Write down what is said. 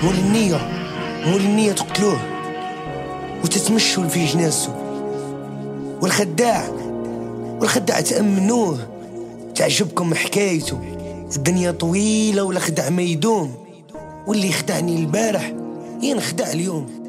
مول النية تقتلوه وتتمشوا في جنازته، والخداع تأمنوه. تعجبكم حكايته، الدنيا طويلة والخدع ما يدوم، واللي خدعني البارح ينخدع اليوم.